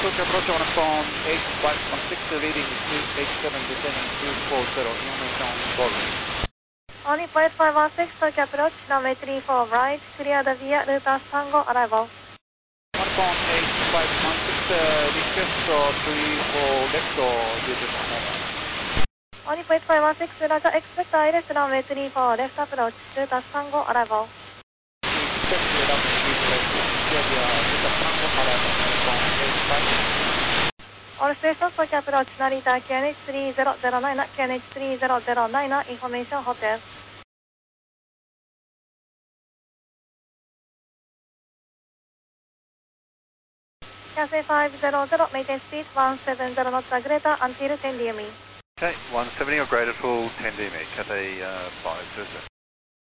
Tokyo approach on phone 8516 reading 287 descending 240, information Golden. On 8516 Tokyo approach, runway 34 right, cleared via Router Tango arrival. On phone 8516 request 34 left due to some moment. On 8516 Roger, expect ILS runway 34 left approach, Router Tango arrival. Expect runway 34 left, cleared via Router Tango arrival on phone 8516. All stations Tokyo approach, Narita QNH 3009, QNH 3009, information hotel. Cathay 500, maintain speed 170 knots or greater until 10 DME. Okay, 170 or greater full 10 DME, Cathay 500.